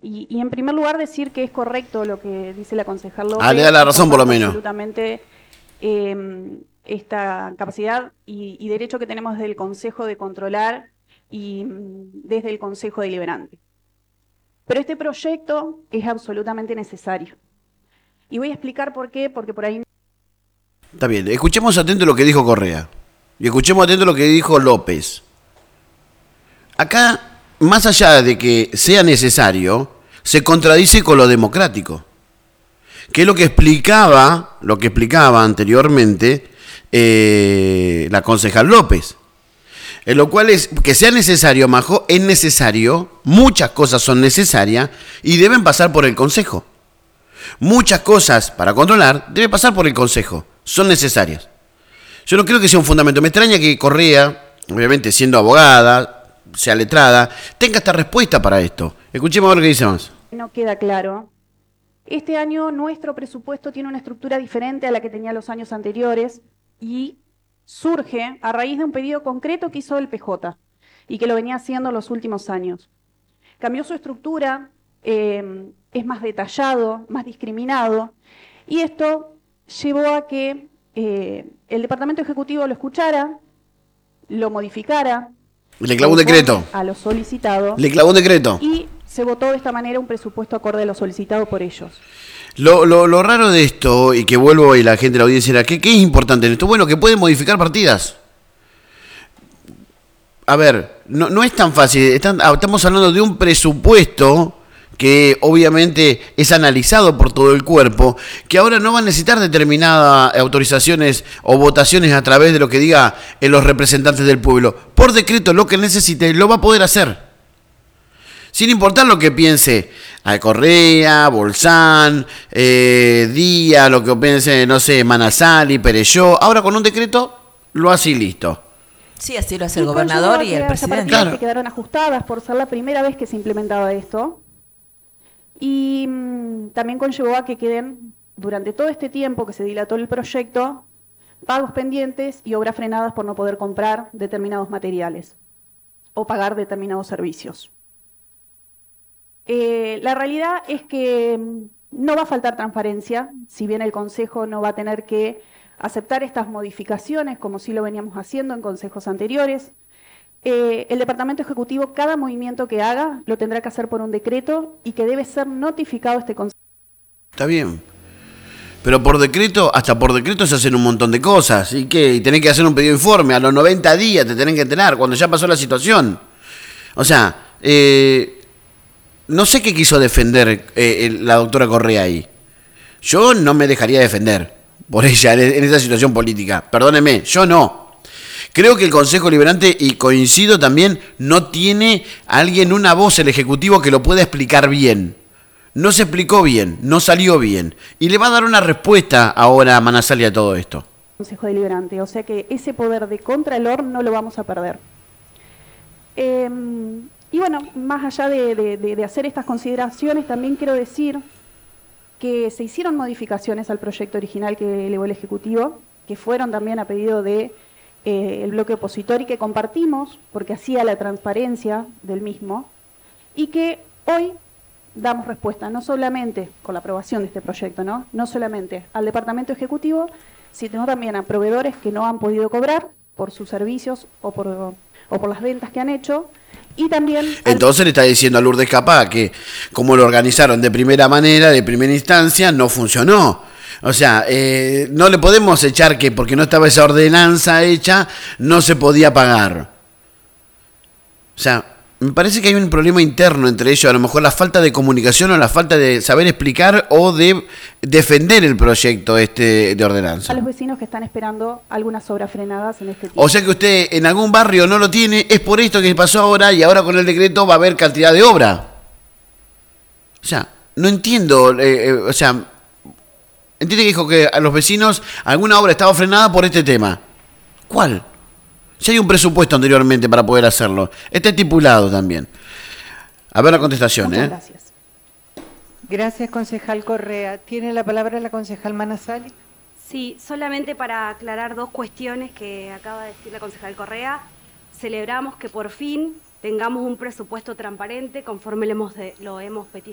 Y en primer lugar decir que es correcto lo que dice la concejal López. Le da la razón por lo menos. Absolutamente esta capacidad y derecho que tenemos desde el Consejo de controlar y desde el Consejo Deliberante. Pero este proyecto es absolutamente necesario. Y voy a explicar por qué, porque por ahí... Está bien, escuchemos atento lo que dijo Correa. Y escuchemos atento lo que dijo López. Acá, más allá de que sea necesario, se contradice con lo democrático. Que es lo que explicaba anteriormente la concejal López. En lo cual es que sea necesario, Majo, es necesario, muchas cosas son necesarias y deben pasar por el Consejo. Muchas cosas para controlar deben pasar por el Consejo, son necesarias. Yo no creo que sea un fundamento. Me extraña que Correa, obviamente siendo abogada, sea letrada, tenga esta respuesta para esto. Escuchemos a ver qué dice más. No queda claro. Este año nuestro presupuesto tiene una estructura diferente a la que tenía los años anteriores y surge a raíz de un pedido concreto que hizo el PJ y que lo venía haciendo los últimos años. Cambió su estructura, es más detallado, más discriminado, y esto llevó a que el Departamento Ejecutivo lo escuchara, lo modificara. Le clavó un decreto. A lo solicitado. Le clavó un decreto. Y se votó de esta manera un presupuesto acorde a lo solicitado por ellos. Lo raro de esto, y que vuelvo y la gente de la audiencia era, ¿qué es importante en esto? Bueno, que pueden modificar partidas. A ver, no es tan fácil. Estamos hablando de un presupuesto que obviamente es analizado por todo el cuerpo, que ahora no va a necesitar determinadas autorizaciones o votaciones a través de lo que diga los representantes del pueblo. Por decreto, lo que necesite, lo va a poder hacer. Sin importar lo que piense Correa, Bolsán, Díaz, lo que piense, no sé, Manasali, Perelló. Ahora con un decreto lo hace y listo. Sí, así lo hace el gobernador y el presidente. Claro. Que quedaron ajustadas por ser la primera vez que se implementaba esto. Y también conllevó a que queden, durante todo este tiempo que se dilató el proyecto, pagos pendientes y obras frenadas por no poder comprar determinados materiales o pagar determinados servicios. La realidad es que no va a faltar transparencia, si bien el Consejo no va a tener que aceptar estas modificaciones, como sí lo veníamos haciendo en consejos anteriores. El Departamento Ejecutivo, cada movimiento que haga, lo tendrá que hacer por un decreto y que debe ser notificado a este Consejo. Está bien. Pero por decreto, hasta por decreto se hacen un montón de cosas. ¿Y qué? Y tenés que hacer un pedido de informe. A los 90 días te tenés que enterar, cuando ya pasó la situación. O sea, no sé qué quiso defender la doctora Correa ahí. Yo no me dejaría defender por ella en esa situación política. Perdóneme, yo no. Creo que el Consejo Deliberante, y coincido también, no tiene alguien, una voz, el Ejecutivo, que lo pueda explicar bien. No se explicó bien, no salió bien. Y le va a dar una respuesta ahora a Manasali a todo esto. Consejo Deliberante, o sea que ese poder de contralor no lo vamos a perder. Y bueno, más allá de hacer estas consideraciones, también quiero decir que se hicieron modificaciones al proyecto original que elevó el Ejecutivo, que fueron también a pedido de el bloque opositor y que compartimos porque hacía la transparencia del mismo y que hoy damos respuesta no solamente con la aprobación de este proyecto, no solamente al Departamento Ejecutivo, sino también a proveedores que no han podido cobrar por sus servicios o por las ventas que han hecho. Y también entonces le está diciendo a Lourdes Capá que como lo organizaron de primera manera, de primera instancia, no funcionó. O sea, no le podemos echar que porque no estaba esa ordenanza hecha, no se podía pagar. O sea, me parece que hay un problema interno entre ellos, a lo mejor la falta de comunicación o la falta de saber explicar o de defender el proyecto de ordenanza. A los vecinos que están esperando algunas obras frenadas en este tiempo. O sea que usted en algún barrio no lo tiene, es por esto que pasó ahora y ahora con el decreto va a haber cantidad de obra. O sea, no entiendo, o sea... Entiende que dijo que a los vecinos alguna obra estaba frenada por este tema. ¿Cuál? Si hay un presupuesto anteriormente para poder hacerlo. Está estipulado también. A ver la contestación. Muchas gracias. Gracias, concejal Correa. ¿Tiene la palabra la concejal Manasali? Sí, solamente para aclarar dos cuestiones que acaba de decir la concejal Correa. Celebramos que por fin tengamos un presupuesto transparente conforme lo hemos peticionado